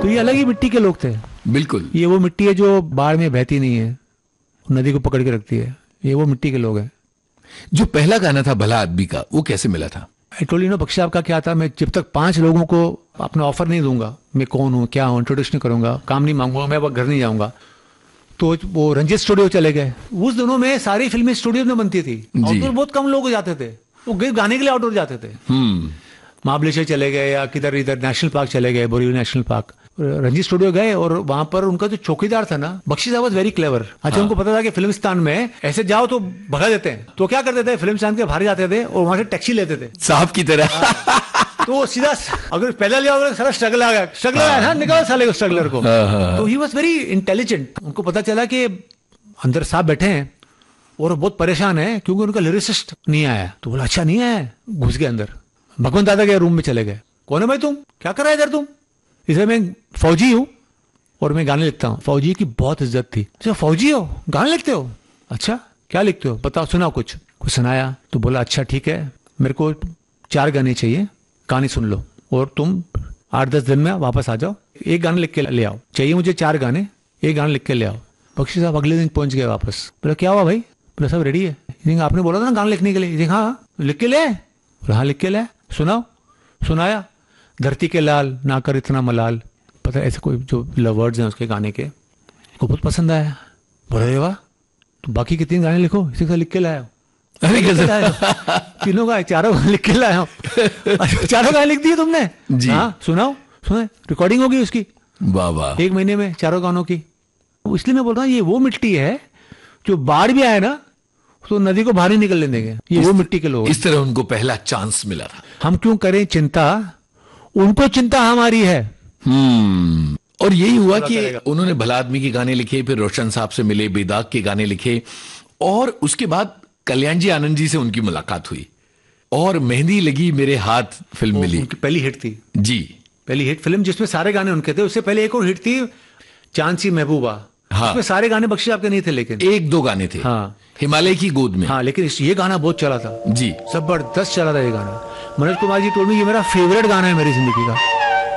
तो ये अलग ही मिट्टी के लोग थे। बिल्कुल। ये वो मिट्टी है जो बाढ़ में बहती नहीं है, नदी को पकड़ के रखती है। ये वो मिट्टी के लोग हैं। जो पहला गाना था भला आदमी का, वो कैसे मिला था? I told you know, Bakshi साहब का क्या था, मैं जब तक 5 लोगों को अपना ऑफर नहीं दूंगा, मैं कौन हूँ क्या हूँ, इंट्रोडक्शन करूंगा, काम नहीं मांगूंगा, मैं घर नहीं जाऊंगा। तो वो रंजीत स्टूडियो चले गए। उस दिनों में सारी फिल्में स्टूडियो में बनती थी, आउटडोर बहुत कम लोग जाते थे, वो गाने के लिए आउटडोर जाते थे। महाबलेश्वर चले गए या किधर इधर नेशनल पार्क चले गए, Borivali national park. Ranjit studio गए और वहां पर उनका जो चौकीदार था ना, बख्शी साहब वाज वेरी क्लेवर। अच्छा, उनको पता था कि फिल्मिस्तान में ऐसे जाओ तो भगा देते हैं, तो क्या करते थे, फिल्मिस्तान के बाहर जाते थे और वहां से टैक्सी लेते थे साहब की तरह। तो सीधा अगर पहला लिया होगा सारा स्ट्रगल आ गया, स्ट्रगल आया ना, निकाल साले को स्ट्रगलर को। तो ही वाज वेरी इंटेलिजेंट। उनको पता चला कि अंदर साहब बैठे हैं और बहुत परेशान है क्योंकि उनका लिरिसिस्ट नहीं आया। तो बोला अच्छा नहीं आया, घुस गए अंदर। भगवंत दादा के रूम में चले गए। कौन है भाई तुम, क्या कर रहा है इधर तुम? इसे मैं फौजी हूँ और मैं गाने लिखता हूँ। फौजी की बहुत इज्जत थी। अच्छा फौजी हो, गाने लिखते हो? अच्छा क्या लिखते हो, बताओ, सुनाओ कुछ सुनाया। तो बोला अच्छा ठीक है, मेरे को 4 गाने चाहिए, कहानी सुन लो और तुम 8-10 दिन में वापस आ जाओ, एक गाना लिख के ले आओ। चाहिए मुझे 4 गाने, एक गाना लिख के ले आओ। बख्शी साहब अगले दिन पहुंच गए वापस। बोला क्या हुआ भाई? बोला सब रेडी है। आपने बोला था ना गाना लिखने के लिए। हाँ लिख के ले। हाँ लिख के ले, सुनाओ। सुनाया, धरती के लाल ना कर इतना मलाल, पता है ऐसे कोई जो वर्ड्स हैं उसके गाने के, को बहुत पसंद आया। बोला वाह, तो बाकी के 3 गाने लिखो, इसी का लिख के लाया। अरे कैसे तीनों का 4 गाने लिख के लाया हूँ। 4 गाने लिख दिए तुमने जी? हाँ सुनाओ, सुना, रिकॉर्डिंग होगी उसकी। वाह वाह, 1 महीने में 4 गानों की। इसलिए मैं बोल रहा हूँ ये वो मिट्टी है जो बाढ़ भी आए ना तो नदी को बाहर ही निकलने देंगे। ये वो मिट्टी के लोग। इस तरह उनको पहला चांस मिला था। हम क्यों करें चिंता, उनको चिंता हमारी है। और यही हुआ कि उन्होंने भला आदमी के गाने लिखे, फिर रोशन साहब से मिले, बेदाग के गाने लिखे, और उसके बाद कल्याण जी आनंद जी से उनकी मुलाकात हुई और मेहंदी लगी मेरे हाथ फिल्म मिली। उनकी पहली हिट थी जी, पहली हिट फिल्म जिसमें सारे गाने उनके थे। उससे पहले एक और हिट थी चांद सी महबूबा। हाँ, उसमें सारे गाने बख्शी आपके नहीं थे, लेकिन 1-2 गाने थे। हाँ, हिमालय की गोद में। हाँ, लेकिन ये गाना बहुत चला था जी, जबरदस्त चला था ये गाना। मनोज कुमार जी टोल्ड मी ये मेरा फेवरेट गाना है मेरी जिंदगी का।